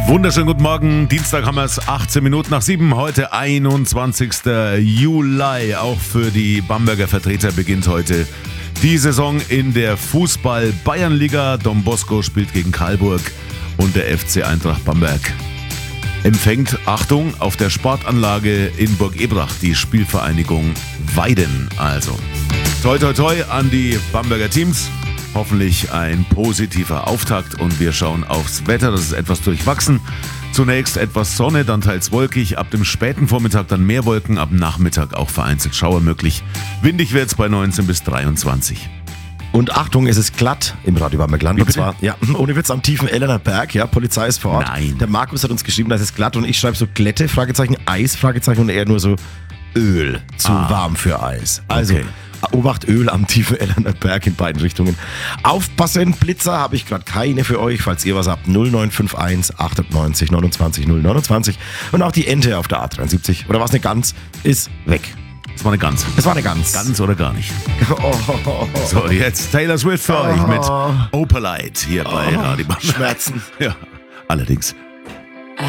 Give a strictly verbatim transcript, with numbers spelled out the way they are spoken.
Wunderschönen guten Morgen, Dienstag haben wir es, achtzehn Minuten nach sieben, heute einundzwanzigster Juli. Auch für die Bamberger Vertreter beginnt heute die Saison in der Fußball-Bayernliga. Don Bosco spielt gegen Karlburg und der F C Eintracht Bamberg empfängt, Achtung, auf der Sportanlage in Burg Ebrach die Spielvereinigung Weiden. Also toi toi toi an die Bamberger Teams. Hoffentlich ein positiver Auftakt und wir schauen aufs Wetter. Das ist etwas durchwachsen. Zunächst etwas Sonne, dann teils wolkig. Ab dem späten Vormittag dann mehr Wolken. Ab Nachmittag auch vereinzelt Schauer möglich. Windig wird es bei neunzehn bis dreiundzwanzig. Und Achtung, es ist glatt im Radio Bambergland. Und zwar, ja, ohne Witz, am tiefen Ellerner Berg. Ja, Polizei ist vor Ort. Nein. Der Markus hat uns geschrieben, das ist glatt. Und ich schreibe so Glätte, Fragezeichen, Eis, Fragezeichen und er nur so Öl. Zu Ah. warm für Eis. Also, Okay. Obacht, Öl am tiefen Ellerner Berg in beiden Richtungen. Aufpassen, Blitzer habe ich gerade keine für euch, falls ihr was habt. null neun fünf eins achtundneunzig neunundzwanzig null neunundzwanzig. Und auch die Ente auf der A dreiundsiebzig, oder was eine Gans, ist weg. Das war eine Gans. Es war eine Gans. Ganz oder gar nicht. Oh, So, jetzt Taylor Swift für euch mit Opalite hier bei Radio Bamberg. Schmerzen. Ja, allerdings.